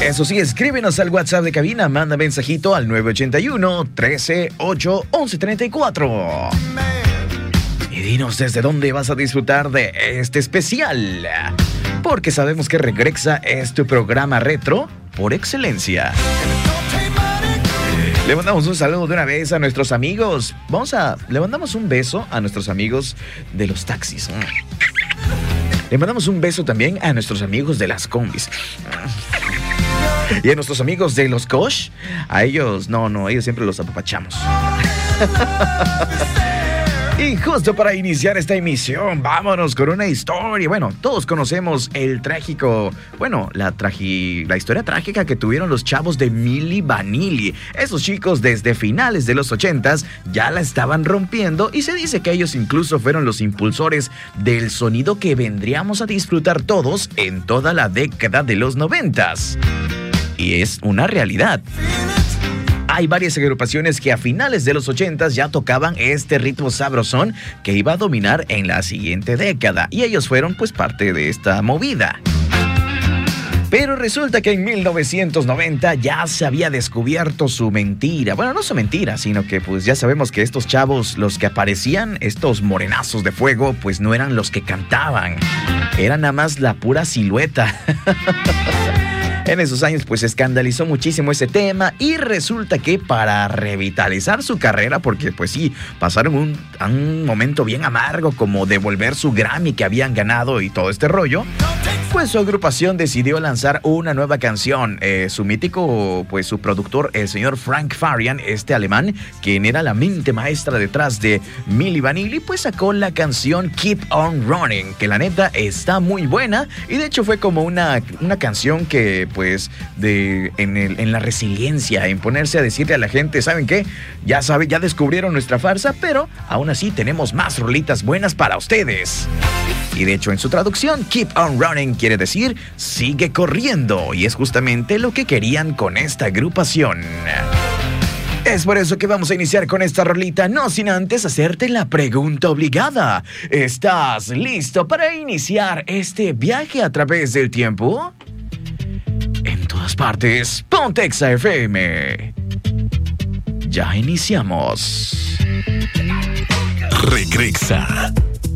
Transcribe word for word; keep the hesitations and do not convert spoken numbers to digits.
Eso sí, escríbenos al WhatsApp de cabina, manda mensajito al nueve ocho uno, trece, ocho, once, treinta y cuatro. Y dinos desde dónde vas a disfrutar de este especial, porque sabemos que Regrexa es tu programa retro por excelencia. Le mandamos un saludo de una vez a nuestros amigos. Vamos a... Le mandamos un beso a nuestros amigos de los taxis. Le mandamos un beso también a nuestros amigos de las combis. Y a nuestros amigos de los Kosh, a ellos, no, no, ellos siempre los apapachamos. Y justo para iniciar esta emisión, vámonos con una historia. Bueno, todos conocemos el trágico, bueno, la tragi, la historia trágica que tuvieron los chavos de Milli Vanilli. Esos chicos desde finales de los ochentas ya la estaban rompiendo y se dice que ellos incluso fueron los impulsores del sonido que vendríamos a disfrutar todos en toda la década de los noventas. Y es una realidad. Hay varias agrupaciones que a finales de los ochentas ya tocaban este ritmo sabrosón que iba a dominar en la siguiente década. Y ellos fueron pues parte de esta movida. Pero resulta que en mil novecientos noventa ya se había descubierto su mentira. Bueno, no su mentira, sino que pues ya sabemos que estos chavos, los que aparecían, estos morenazos de fuego, pues no eran los que cantaban. Eran nada más la pura silueta. En esos años pues escandalizó muchísimo ese tema y resulta que para revitalizar su carrera, porque pues sí, pasaron un, un momento bien amargo como devolver su Grammy que habían ganado y todo este rollo, pues su agrupación decidió lanzar una nueva canción. Eh, su mítico, pues su productor, el señor Frank Farian, este alemán, quien era la mente maestra detrás de Milli Vanilli, pues sacó la canción Keep On Running, que la neta está muy buena y de hecho fue como una, una canción que pues de en, el, en la resiliencia, en ponerse a decirle a la gente, ¿saben qué? Ya saben, ya descubrieron nuestra farsa, pero aún así tenemos más rolitas buenas para ustedes. Y de hecho en su traducción, Keep On Running quiere decir sigue corriendo, y es justamente lo que querían con esta agrupación. Es por eso que vamos a iniciar con esta rolita, no sin antes hacerte la pregunta obligada. ¿Estás listo para iniciar este viaje a través del tiempo? En todas partes, Ponte Exa F M. Ya iniciamos. Regrexa.